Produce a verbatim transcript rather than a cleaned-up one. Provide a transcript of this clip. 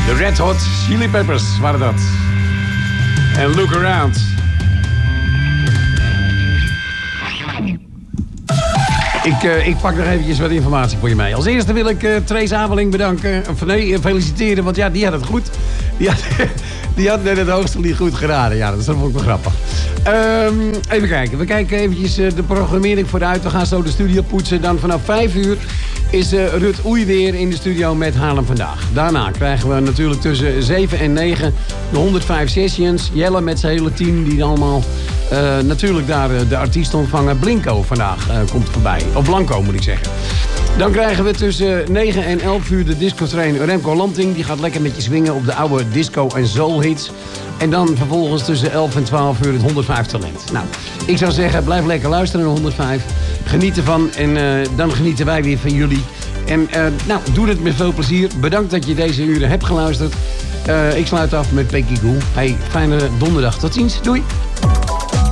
De Red Hot Chili Peppers waren dat. En Look Around. Ik, uh, ik pak nog eventjes wat informatie voor je mee. Als eerste wil ik uh, Trace Ameling bedanken. Of nee, uh, feliciteren, want ja, die had het goed. Die had, die had net het hoogste lied goed geraden. Ja, dat is ook wel grappig. Um, even kijken. We kijken eventjes uh, de programmering vooruit. We gaan zo de studio poetsen. Dan vanaf vijf uur is uh, Rut Oei weer in de studio met Haarlem Vandaag. Daarna krijgen we natuurlijk tussen zeven en negen de honderdvijf sessions. Jelle met zijn hele team die allemaal uh, natuurlijk daar uh, de artiest ontvangen. Blinko vandaag uh, komt voorbij. Of Blanco moet ik zeggen. Dan krijgen we tussen negen en elf uur de disco-trainer Remco Lanting. Die gaat lekker met je swingen op de oude disco- en soul-hits. En dan vervolgens tussen elf en twaalf uur het honderdvijf talent. Nou, ik zou zeggen, blijf lekker luisteren naar honderdvijf. Geniet ervan en uh, dan genieten wij weer van jullie. En uh, nou, doe het met veel plezier. Bedankt dat je deze uren hebt geluisterd. Uh, ik sluit af met Pecky Goo. Hey, fijne donderdag. Tot ziens. Doei.